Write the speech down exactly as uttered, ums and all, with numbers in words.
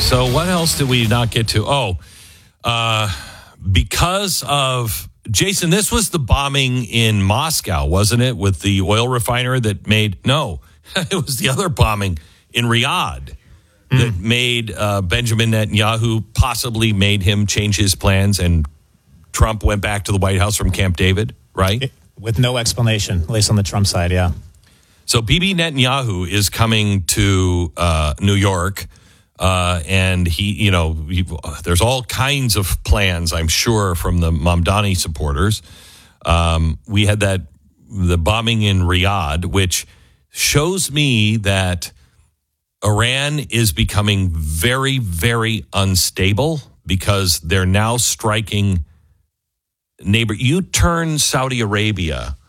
So what else did we not get to? Oh, uh, because of, Jason, this was the bombing in Moscow, wasn't it? With the oil refiner that made, no, it was the other bombing in Riyadh mm. that made uh, Benjamin Netanyahu, possibly made him change his plans, and Trump went back to the White House from Camp David, right? It, with no explanation, at least on the Trump side, yeah. So Bibi Netanyahu is coming to uh, New York. Uh, and he, you know, he, there's all kinds of plans, I'm sure, from the Mamdani supporters. Um, we had that, the bombing in Riyadh, which shows me that Iran is becoming very, very unstable because they're now striking neighbor. You turn Saudi Arabia